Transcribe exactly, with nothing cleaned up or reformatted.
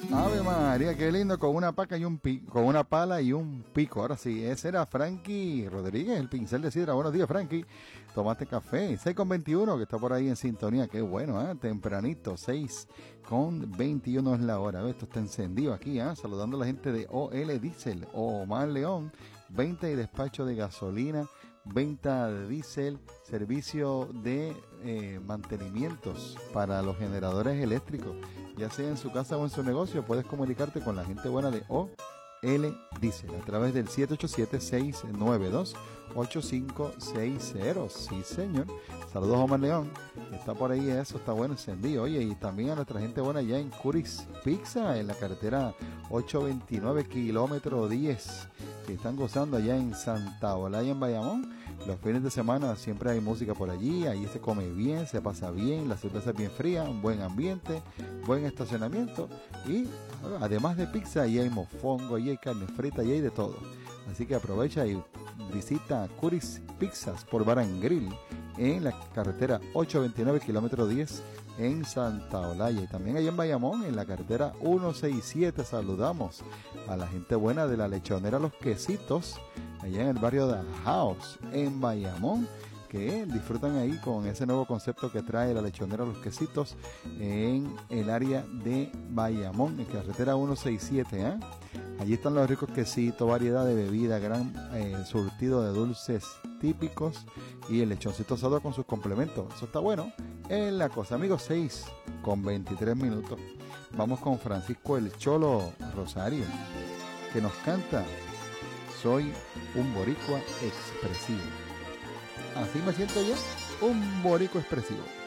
Ave María, qué lindo, con una paca y un pico, con una pala y un pico. Ahora sí, ese era Frankie Rodríguez, el pincel de sidra. Buenos días, Frankie. Tomaste café. seis con veintiuno, que está por ahí en sintonía. Qué bueno, ¿eh? Tempranito, seis con veintiuno es la hora. Esto está encendido aquí, ¿eh? Saludando a la gente de O L Diesel, Omar León, venta y despacho de gasolina, venta de diésel, servicio de eh, mantenimientos para los generadores eléctricos, ya sea en su casa o en su negocio. Puedes comunicarte con la gente buena de O L Diesel a través del siete ocho siete, seis nueve dos, ocho cinco seis cero. Sí, señor. Saludos a Omar León, que está por ahí, eso está bueno, encendido. Oye, y también a nuestra gente buena allá en Curis Pizza, en la carretera ochocientos veintinueve, kilómetro diez, que están gozando allá en Santa Olaya, en Bayamón. Los fines de semana siempre hay música por allí, allí se come bien, se pasa bien, la cerveza es bien fría, un buen ambiente, buen estacionamiento, y además de pizza, allí hay mofongo, allí hay carne frita, allí hay de todo. Así que aprovecha y visita Curis Pizzas por Bar and Grill en la carretera ochocientos veintinueve, kilómetro diez, en Santa Olaya. Y también allá en Bayamón, en la carretera ciento sesenta y siete, saludamos a la gente buena de la lechonera Los Quesitos, allá en el barrio de House, en Bayamón, que disfrutan ahí con ese nuevo concepto que trae la lechonera Los Quesitos en el área de Bayamón, en carretera ciento sesenta y siete, ¿eh? Allí están los ricos quesitos, variedad de bebida, gran eh, surtido de dulces típicos y el lechoncito asado con sus complementos. Eso está bueno. En la cosa, amigos, seis con veintitrés minutos. Vamos con Francisco el Cholo Rosario, que nos canta Soy un boricua expresivo. Así me siento yo, un boricua expresivo.